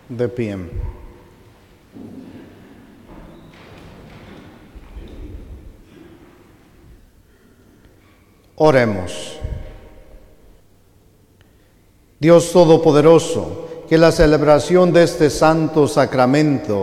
De pie. Oremos. Dios Todopoderoso, que la celebración de este santo sacramento